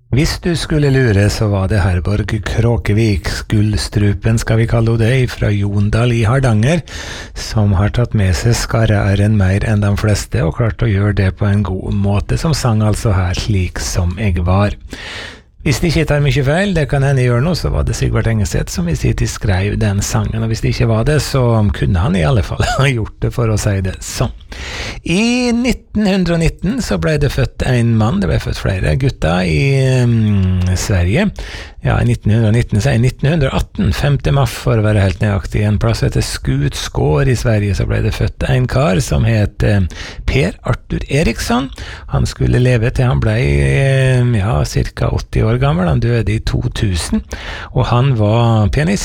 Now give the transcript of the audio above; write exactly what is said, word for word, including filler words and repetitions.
Hvis du skulle lure, så var det Herborg Kråkevik, Gullstrupen skal vi kalle det, fra Jondal i Hardanger, som har tatt med seg skarre-æren mer enn de fleste, og klart å gjøre det på en god måte, som sang altså her Slik som jeg var. Hvis det ikke tar mye feil, det kan hende gjøre noe, så var det Sigvart Engeseth som i sin tid skrev den sangen, og hvis det ikke var det, så kunne han i alle fall ha gjort det, for å si det sånn. I nitten nitten så ble det født en mann, det ble født flere gutter i um, Sverige. Ja, i nitten nitten, så i nitten atten, femte mars for å være helt nøyaktig, en plass etter Skutskår i Sverige, så ble det født en kar som het um, Per Arthur Eriksson. Han skulle leve til han ble um, ja, cirka åtti år gammel, han døde i to tusen, og han var pianist,